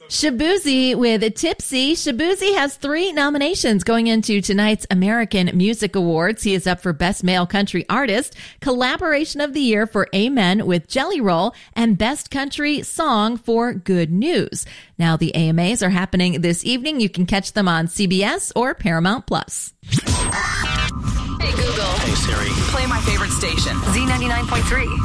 Shabuzi with Tipsy. Shabuzi has 3 nominations going into tonight's American Music Awards. He is up for Best Male Country Artist, Collaboration of the Year for Amen with Jelly Roll, and Best Country Song for Good News. Now, the AMAs are happening this evening. You can catch them on CBS or Paramount+. Hey, Google. Hey, Siri. Play my favorite station. Z99.3.